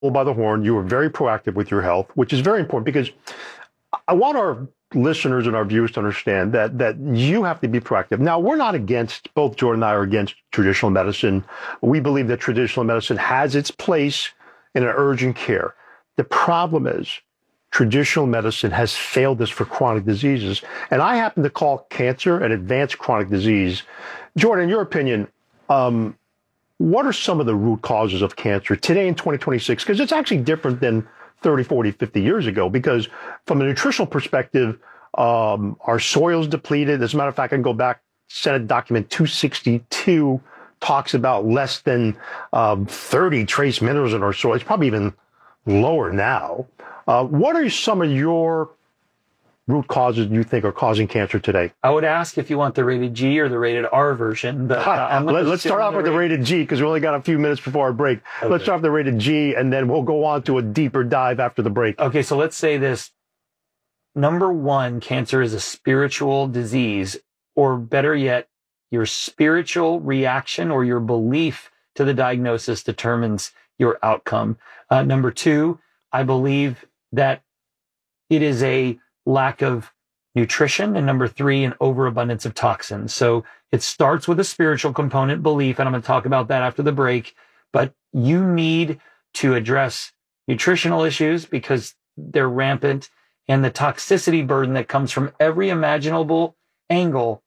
by the horn. You were very proactive with your health, which is very important because I want our listeners and our viewers to understand that you have to be proactive. Now, we're not against, both Jordan and I are against traditional medicine. We believe that traditional medicine has its place in an urgent care. The problem is traditional medicine has failed us for chronic diseases. And I happen to call cancer an advanced chronic disease. Jordan, in your opinion, what are some of the root causes of cancer today in 2026? Because it's actually different than 30, 40, 50 years ago, because from a nutritional perspective, our soil's depleted. As a matter of fact, I can go back, Senate document 262 talks about less than 30 trace minerals in our soil. It's probably even lower now. What are some of your root causes you think are causing cancer today? I would ask if you want the rated G or the rated R version. But let's start off with the rated G, because we only got a few minutes before our break. Okay. Let's start with the rated G, and then we'll go on to a deeper dive after the break. Okay, so let's say this. Number one, cancer is a spiritual disease, or better yet, your spiritual reaction or your belief to the diagnosis determines your outcome. Number two, I believe that it is a lack of nutrition. And number three, an overabundance of toxins. So it starts with a spiritual component, belief, and I'm going to talk about that after the break. But you need to address nutritional issues because they're rampant, and the toxicity burden that comes from every imaginable angle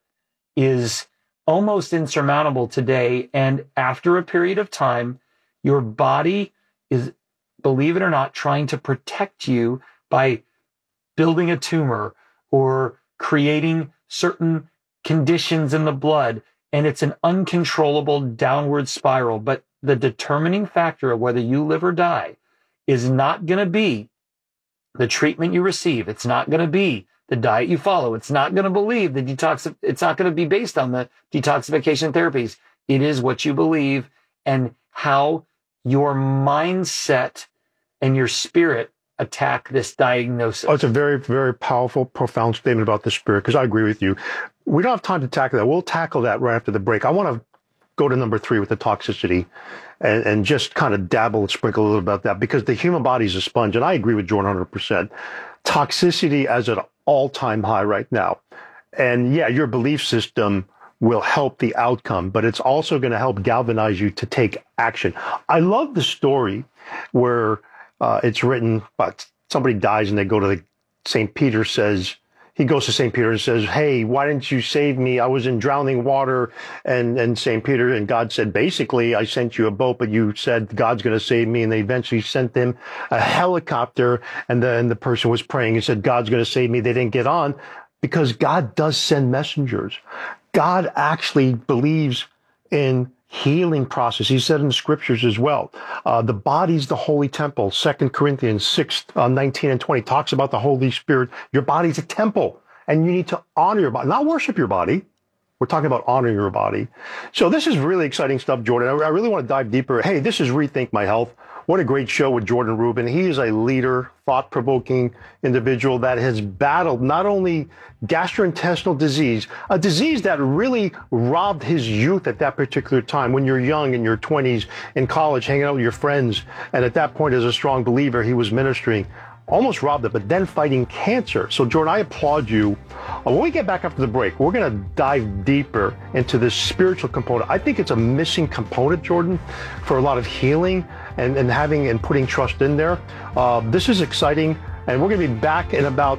is almost insurmountable today. And after a period of time, your body is, believe it or not, trying to protect you by building a tumor or creating certain conditions in the blood. And it's an uncontrollable downward spiral. But the determining factor of whether you live or die is not going to be the treatment you receive. It's not going to be the diet you follow. It's not going to believe the detox. It's not going to be based on the detoxification therapies. It is what you believe and how your mindset and your spirit attack this diagnosis. Oh, it's a very, very powerful, profound statement about the spirit, because I agree with you. We don't have time to tackle that. We'll tackle that right after the break. I want to go to number three with the toxicity and just kind of dabble and sprinkle a little about that, because the human body is a sponge, and I agree with Jordan 100%. Toxicity as an all-time high right now. And yeah, your belief system will help the outcome, but it's also going to help galvanize you to take action. I love the story where it's written, but somebody dies and they go to the St. Peter says, he goes to St. Peter and says, hey, why didn't you save me? I was in drowning water. And St. Peter and God said, basically, I sent you a boat, but you said God's going to save me. And they eventually sent them a helicopter. And then the person was praying and said, God's going to save me. They didn't get on because God does send messengers. God actually believes in healing process. He said in the scriptures as well, the body's the holy temple. 2 Corinthians 6, 19 and 20 talks about the Holy Spirit. Your body's a temple, and you need to honor your body, not worship your body. We're talking about honoring your body. So this is really exciting stuff, Jordan. I really want to dive deeper. Hey, this is Rethink My Health. What a great show with Jordan Rubin. He is a leader, thought-provoking individual that has battled not only gastrointestinal disease, a disease that really robbed his youth at that particular time. When you're young in your 20s, in college, hanging out with your friends, and at that point, as a strong believer, he was ministering, almost robbed it, but then fighting cancer. So, Jordan, I applaud you. When we get back after the break, we're going to dive deeper into this spiritual component. I think it's a missing component, Jordan, for a lot of healing and having and putting trust in there. This is exciting, and we're going to be back in about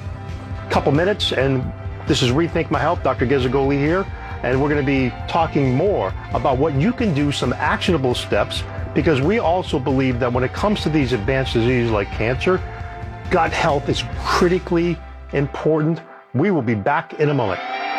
a couple minutes. And this is Rethink My Health, Dr. Ghizzagoli here, and we're going to be talking more about what you can do, some actionable steps, because we also believe that when it comes to these advanced diseases like cancer, gut health is critically important. We will be back in a moment.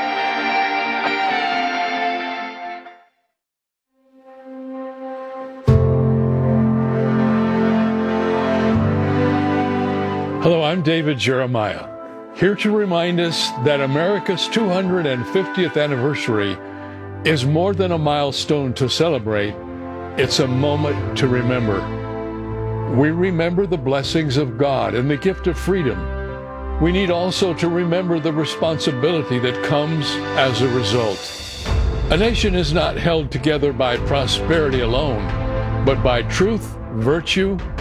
Hello, I'm David Jeremiah, here to remind us that America's 250th anniversary is more than a milestone to celebrate. It's a moment to remember. We remember the blessings of God and the gift of freedom. We need also to remember the responsibility that comes as a result. A nation is not held together by prosperity alone, but by truth, virtue,